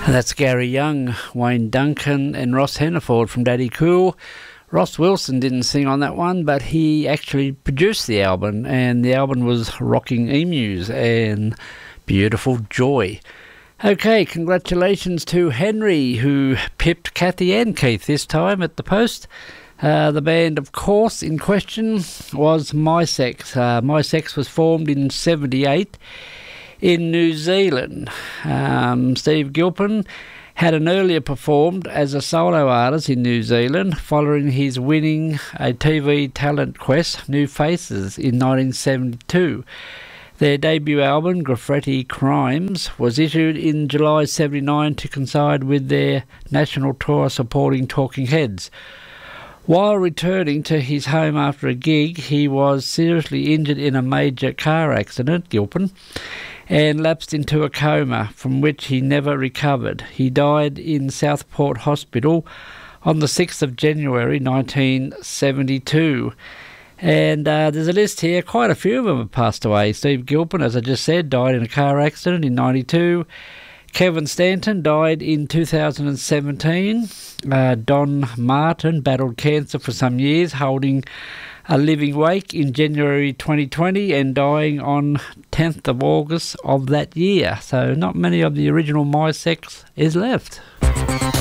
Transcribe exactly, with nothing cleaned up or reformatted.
That's Gary Young, Wayne Duncan and Ross Hannaford from Daddy Cool. Ross Wilson didn't sing on that one, but he actually produced the album, and the album was Rocking Emus and Beautiful Joy. Okay, congratulations to Henry, who pipped Kathy and Keith this time at the post. Uh, the band, of course, in question was My Sex. Uh, My Sex was formed in seventy-eight in New Zealand. Um, Steve Gilpin had an earlier performed as a solo artist in New Zealand following his winning a T V talent quest, New Faces, in nineteen seventy-two. Their debut album, Graffiti Crimes, was issued in July seventy-nine to coincide with their national tour supporting Talking Heads. While returning to his home after a gig, he was seriously injured in a major car accident, Gilpin, and lapsed into a coma from which he never recovered. He died in Southport Hospital on the sixth of January nineteen seventy-two. And uh, there's a list here. Quite a few of them have passed away. Steve Gilpin, as I just said, died in a car accident in ninety-two. Kevin Stanton died in two thousand seventeen. Uh, Don Martin battled cancer for some years, holding a living wake in January twenty twenty and dying on tenth of August of that year. So not many of the original My Sex is left.